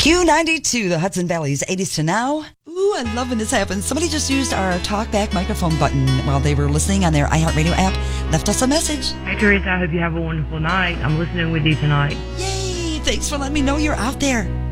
Q92, the Hudson Valley's 80s to now. Ooh, I love when this happens. Somebody just used our talkback microphone button while they were listening on their iHeartRadio app. Left us a message. Hi, Teresa. I hope you have a wonderful night. I'm listening with you tonight. Yay! Thanks for letting me know you're out there.